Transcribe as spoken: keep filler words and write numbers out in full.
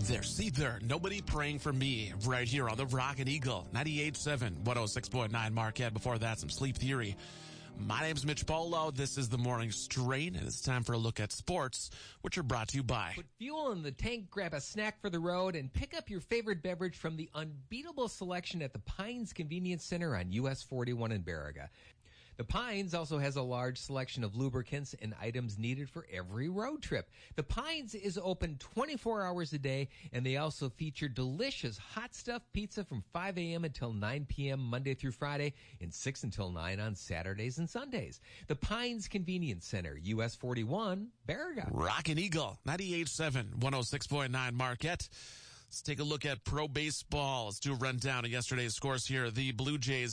There's either nobody praying for me right here on the Rockin' Eagle, ninety-eight point seven, one oh six point nine Marquette. Before that, some Sleep Theory. My name's Mitch Polo. This is the Morning Strain, and it's time for a look at sports, which are brought to you by. Put fuel in the tank, grab a snack for the road, and pick up your favorite beverage from the unbeatable selection at the Pines Convenience Center on U S forty-one in Baraga. The Pines also has a large selection of lubricants and items needed for every road trip. The Pines is open twenty-four hours a day, and they also feature delicious hot stuff pizza from five a.m. until nine p.m. Monday through Friday and six until nine on Saturdays and Sundays. The Pines Convenience Center, U S forty-one, Baraga. Rockin' Eagle, ninety-eight point seven, one oh six point nine Marquette. Let's take a look at pro baseball. Let's do a rundown of yesterday's scores here. The Blue Jays